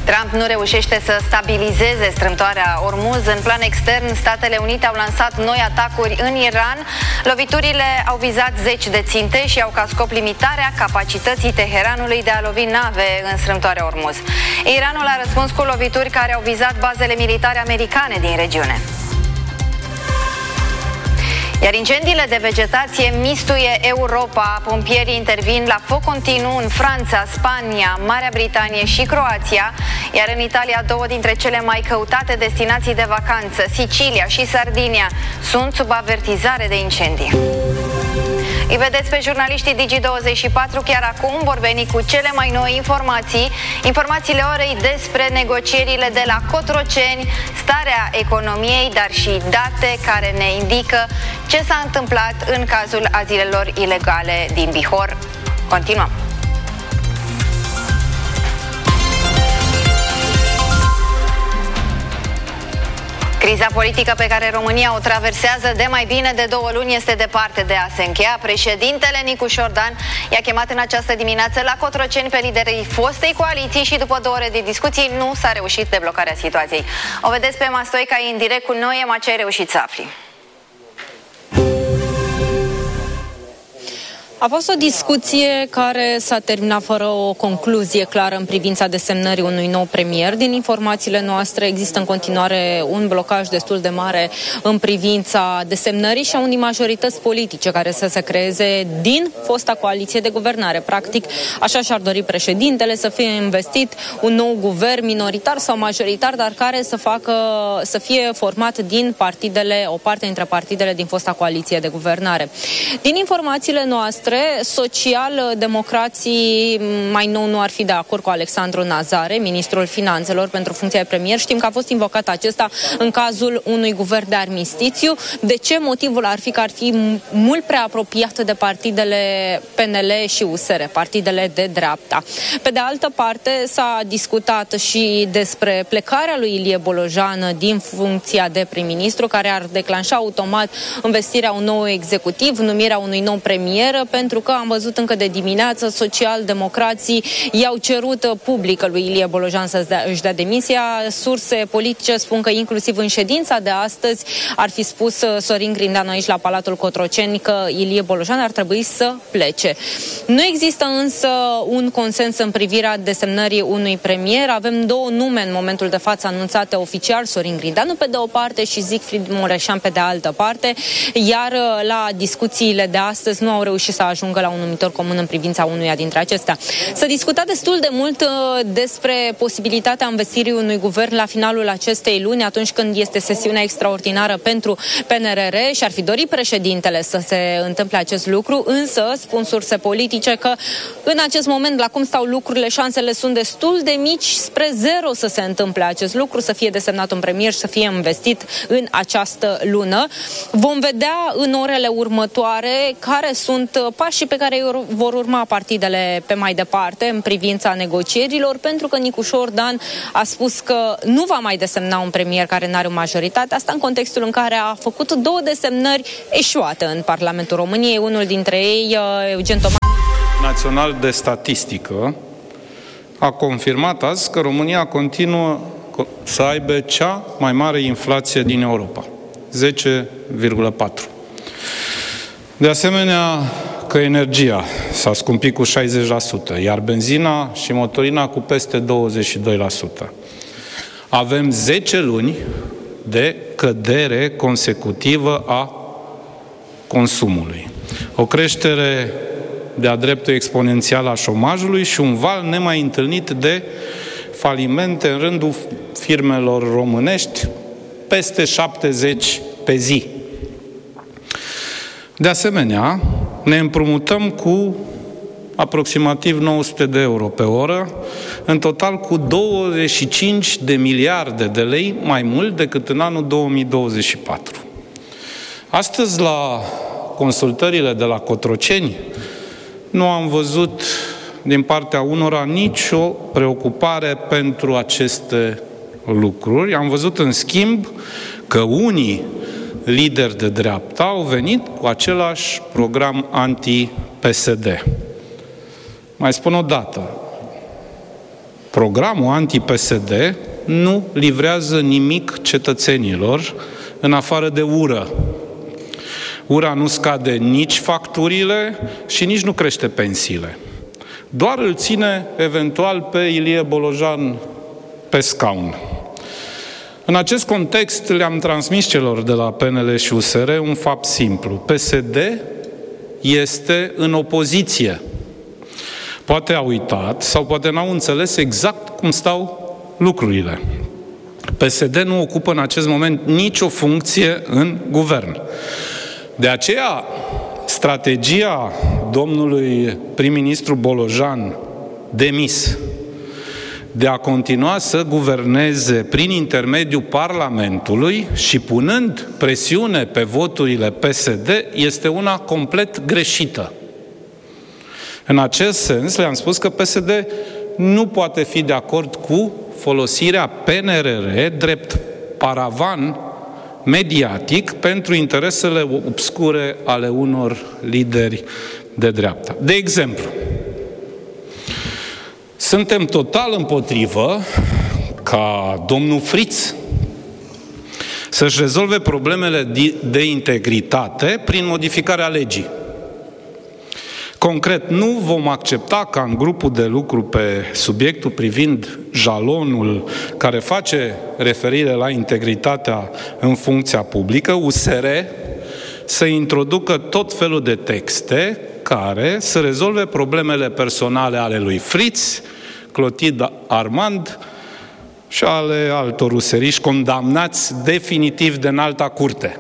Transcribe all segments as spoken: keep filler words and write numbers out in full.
Trump nu reușește să stabilizeze strâmtoarea Ormuz. În plan extern, Statele Unite au lansat noi atacuri în Iran. Loviturile au vizat zeci de ținte și au ca scop limitarea capacității Teheranului de a lovi nave în strâmtoarea Ormuz. Iranul a răspuns cu lovituri care au vizat bazele militare americane din regiune. Iar incendiile de vegetație mistuie Europa. Pompierii intervin la foc continuu în Franța, Spania, Marea Britanie și Croația, iar în Italia două dintre cele mai căutate destinații de vacanță, Sicilia și Sardinia, sunt sub avertizare de incendii. Îi vedeți pe jurnaliștii Digi douăzeci și patru chiar acum, vor veni cu cele mai noi informații, informațiile orei despre negocierile de la Cotroceni, starea economiei, dar și date care ne indică ce s-a întâmplat în cazul azilelor ilegale din Bihor. Continuăm! Criza politică pe care România o traversează de mai bine de două luni este departe de a se încheia. Președintele Nicu Șordan i-a chemat în această dimineață la Cotroceni pe liderii fostei coaliții și după două ore de discuții nu s-a reușit deblocarea situației. O vedeți pe Mastoica în direct cu noi. Ema, ce ai reușit să afli? A fost o discuție care s-a terminat fără o concluzie clară în privința desemnării unui nou premier. Din informațiile noastre există în continuare un blocaj destul de mare în privința desemnării și a unei majorități politice care să se creeze din fosta coaliție de guvernare. Practic, așa și-ar dori președintele, să fie investit un nou guvern minoritar sau majoritar, dar care să facă, să fie format din partidele, o parte dintre partidele din fosta coaliție de guvernare. Din informațiile noastre, social-democrații mai nou nu ar fi de acord cu Alexandru Nazare, ministrul finanțelor, pentru funcția de premier. Știm că a fost invocat acesta în cazul unui guvern de armistițiu. De ce? Motivul ar fi că ar fi mult prea apropiat de partidele P N L și U S R, partidele de dreapta. Pe de altă parte, s-a discutat și despre plecarea lui Ilie Bolojan din funcția de prim-ministru, care ar declanșa automat învestirea unui nou executiv, numirea unui nou premier, pentru că am văzut încă de dimineață social-democrații i-au cerut public lui Ilie Bolojan să își dea demisia. Surse politice spun că inclusiv în ședința de astăzi ar fi spus Sorin Grindeanu aici la Palatul Cotroceni că Ilie Bolojan ar trebui să plece. Nu există însă un consens în privirea desemnării unui premier. Avem două nume în momentul de față anunțate oficial, Sorin Grindeanu pe de o parte și Siegfried Mureșan pe de altă parte, iar la discuțiile de astăzi nu au reușit să ajungă la un numitor comun în privința unuia dintre acestea. S-a discutat destul de mult uh, despre posibilitatea învestirii unui guvern la finalul acestei luni, atunci când este sesiunea extraordinară pentru P N R R și ar fi dorit președintele să se întâmple acest lucru, însă spun surse politice că în acest moment, la cum stau lucrurile, șansele sunt destul de mici spre zero să se întâmple acest lucru, să fie desemnat un premier și să fie investit în această lună. Vom vedea în orele următoare care sunt pașii pe care vor urma partidele pe mai departe în privința negocierilor, pentru că Nicu Șordan a spus că nu va mai desemna un premier care nu are o majoritate, asta în contextul în care a făcut două desemnări eșuate în Parlamentul României, unul dintre ei, Eugen Tomaș. Național de Statistică a confirmat azi că România continuă să aibă cea mai mare inflație din Europa, zece virgulă patru. De asemenea, că energia s-a scumpit cu șaizeci la sută, iar benzina și motorina cu peste douăzeci și doi la sută. Avem zece luni de cădere consecutivă a consumului. O creștere de-a dreptul exponențială a șomajului și un val nemai întâlnit de falimente în rândul firmelor românești, peste șaptezeci pe zi. De asemenea, ne împrumutăm cu aproximativ nouă sute de euro pe oră, în total cu douăzeci și cinci de miliarde de lei mai mult decât în anul două mii douăzeci și patru. Astăzi, la consultările de la Cotroceni, nu am văzut din partea unora nicio preocupare pentru aceste lucruri. Am văzut, în schimb, că unii lideri de dreapta au venit cu același program anti-P S D. Mai spun o dată, Programul anti-P S D nu livrează nimic cetățenilor în afară de ură. Ura nu scade nici facturile și nici nu crește pensiile. Doar îl ține eventual pe Ilie Bolojan pe scaun. În acest context le-am transmis celor de la P N L și U S R un fapt simplu. P S D este în opoziție. Poate a uitat sau poate n-au înțeles exact cum stau lucrurile. P S D nu ocupă în acest moment nicio funcție în guvern. De aceea, strategia domnului prim-ministru Bolojan demis de a continua să guverneze prin intermediul Parlamentului și punând presiune pe voturile P S D este una complet greșită. În acest sens, le-am spus că P S D nu poate fi de acord cu folosirea P N R R drept paravan mediatic pentru interesele obscure ale unor lideri de dreapta. De exemplu, suntem total împotrivă ca domnul Fritz să-și rezolve problemele de integritate prin modificarea legii. Concret, nu vom accepta ca în grupul de lucru pe subiectul privind jalonul care face referire la integritatea în funcția publică, U S R, să introducă tot felul de texte care să rezolve problemele personale ale lui Fritz, Clotilde Armand și ale altor useriști condamnați definitiv de înalta curte.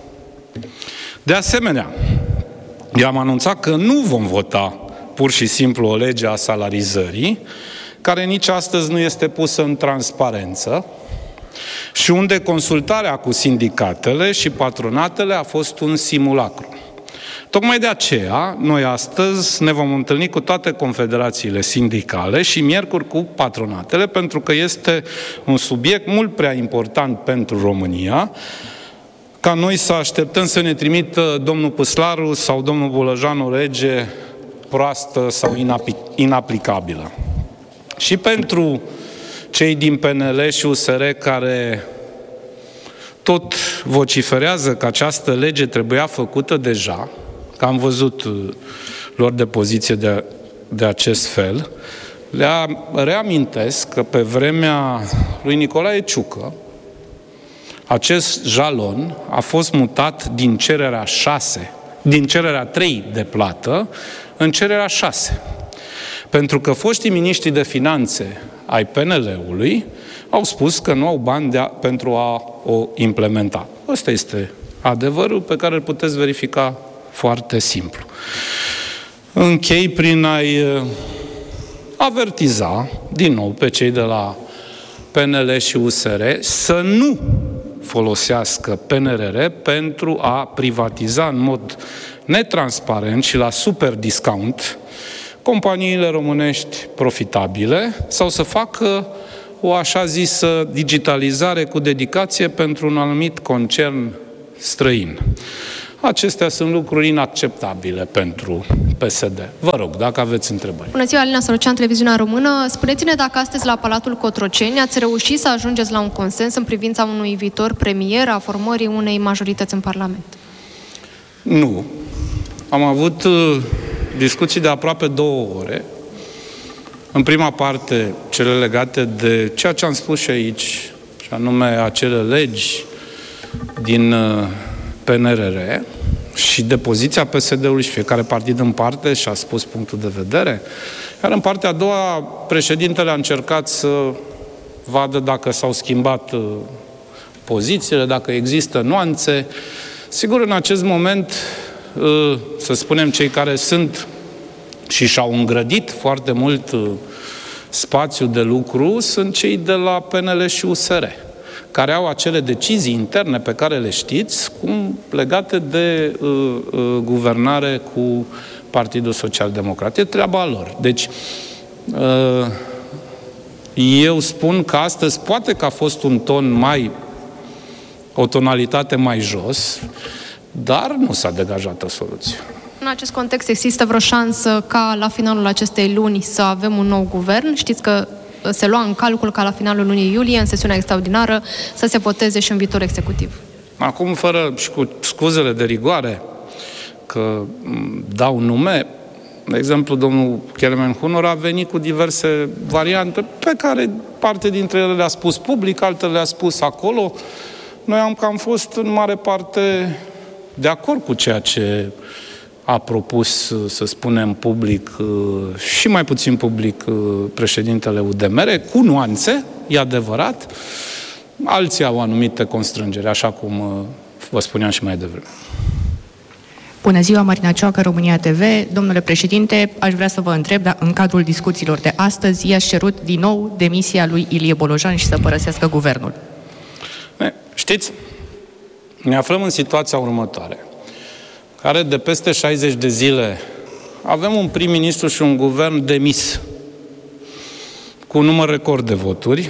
De asemenea, i-am anunțat că nu vom vota pur și simplu o lege a salarizării, care nici astăzi nu este pusă în transparență și unde consultarea cu sindicatele și patronatele a fost un simulacru. Tocmai de aceea, noi astăzi ne vom întâlni cu toate confederațiile sindicale și miercuri cu patronatele, pentru că este un subiect mult prea important pentru România, ca noi să așteptăm să ne trimită domnul Păslaru sau domnul Bolojan o lege proastă sau inaplicabilă. Și pentru cei din P N L și U S R care tot vociferează că această lege trebuia făcută deja, că am văzut lor de poziție de, de acest fel, le reamintesc că pe vremea lui Nicolae Ciucă, acest jalon a fost mutat din cererea șase, din cererea trei de plată în cererea șase. Pentru că foștii miniștri de finanțe ai P N L-ului au spus că nu au bani de a, pentru a o implementa. Ăsta este adevărul pe care îl puteți verifica foarte simplu. Închei prin a-i avertiza din nou pe cei de la P N L și U S R să nu folosească P N R R pentru a privatiza în mod netransparent și la super discount companiile românești profitabile sau să facă o așa zisă digitalizare cu dedicație pentru un anumit concern străin. Acestea sunt lucruri inacceptabile pentru P S D. Vă rog, dacă aveți întrebări. Bună ziua, Alina Sorocean, Televiziunea Română. Spuneți-ne dacă astăzi la Palatul Cotroceni ați reușit să ajungeți la un consens în privința unui viitor premier a formării unei majorități în Parlament. Nu. Am avut uh, discuții de aproape două ore. În prima parte, cele legate de ceea ce am spus și aici, și anume acele legi din uh, P N R R și de poziția P S D-ului și fiecare partid în parte și-a spus punctul de vedere. Iar în partea a doua, președintele a încercat să vadă dacă s-au schimbat uh, pozițiile, dacă există nuanțe. Sigur, în acest moment, uh, să spunem, cei care sunt și și-au îngrădit foarte mult uh, spațiul de lucru sunt cei de la P N L și U S R, care au acele decizii interne pe care le știți, cum legate de uh, uh, guvernare cu Partidul Social Democrat. E treaba lor. Deci, uh, eu spun că astăzi poate că a fost un ton mai, o tonalitate mai jos, dar nu s-a degajat o soluție. În acest context există vreo șansă ca la finalul acestei luni să avem un nou guvern? Știți că se lua în calcul ca la finalul lunii iulie, în sesiunea extraordinară, să se voteze și un viitor executiv. Acum, fără și cu scuzele de rigoare, că dau nume, de exemplu, domnul Kelemen-Hunor a venit cu diverse variante pe care parte dintre ele le-a spus public, altele le-a spus acolo. Noi am cam fost în mare parte de acord cu ceea ce a propus, să spunem, public și mai puțin public președintele U D M R, cu nuanțe, e adevărat. Alții au anumite constrângeri, așa cum vă spuneam și mai devreme. Bună ziua, Marina Cioacă, România T V. Domnule președinte, aș vrea să vă întreb, dar în cadrul discuțiilor de astăzi i-ați cerut din nou demisia lui Ilie Bolojan și să părăsească guvernul. Știți, ne aflăm în situația următoare, care de peste șaizeci de zile avem un prim-ministru și un guvern demis, cu un număr record de voturi.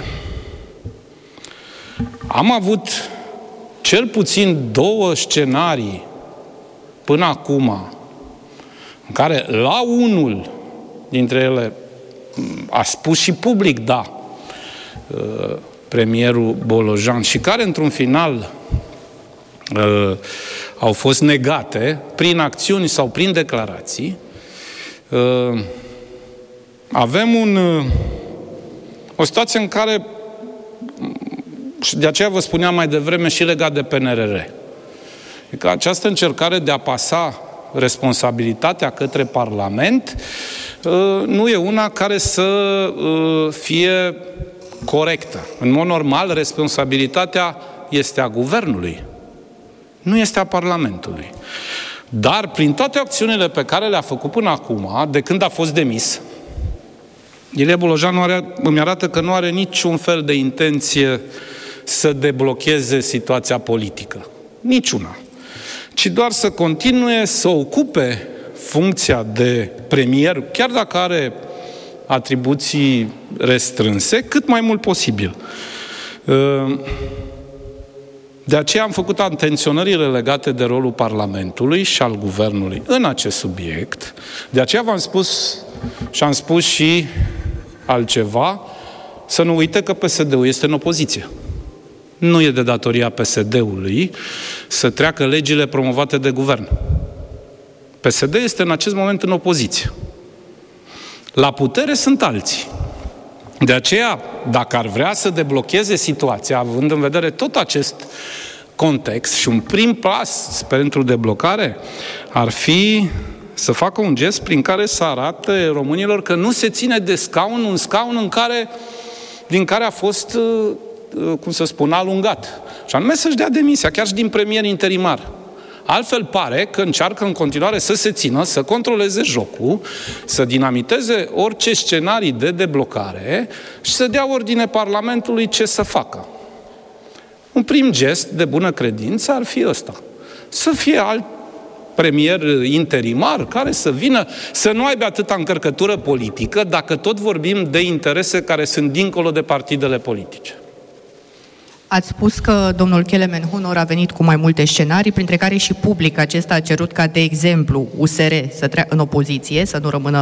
Am avut cel puțin două scenarii până acum, în care la unul dintre ele a spus și public da premierul Bolojan și care într-un final uh, au fost negate prin acțiuni sau prin declarații. Uh, avem un, uh, o situație în care, și de aceea vă spuneam mai devreme și legat de P N R R, că această încercare de a pasa responsabilitatea către Parlament uh, nu e una care să uh, fie corectă. În mod normal, responsabilitatea este a Guvernului, nu este a Parlamentului. Dar, prin toate acțiunile pe care le-a făcut până acum, de când a fost demis, Ilie Bolojan nu are, îmi arată că nu are niciun fel de intenție să deblocheze situația politică. Niciuna. Ci doar să continue să ocupe funcția de premier, chiar dacă are atribuții restrânse, cât mai mult posibil. De aceea am făcut atenționările legate de rolul Parlamentului și al Guvernului în acest subiect. De aceea v-am spus și am spus și altceva, să nu uite că P S D-ul este în opoziție. Nu e de datoria P S D-ului să treacă legile promovate de Guvern. P S D este în acest moment în opoziție. La putere sunt alții. De aceea, dacă ar vrea să deblocheze situația, având în vedere tot acest context și un prim pas pentru deblocare, ar fi să facă un gest prin care să arate românilor că nu se ține de scaun, un scaun în care, din care a fost, cum să spun, alungat. Și anume să-și dea demisia, chiar și din premier interimar. Altfel pare că încearcă în continuare să se țină, să controleze jocul, să dinamiteze orice scenarii de deblocare și să dea ordine Parlamentului ce să facă. Un prim gest de bună credință ar fi ăsta. Să fie alt premier interimar care să vină, să nu aibă atâta încărcătură politică, dacă tot vorbim de interese care sunt dincolo de partidele politice. Ați spus că domnul Kelemen-Hunor a venit cu mai multe scenarii, printre care și public acesta a cerut ca, de exemplu, U S R să treacă în opoziție, să nu rămână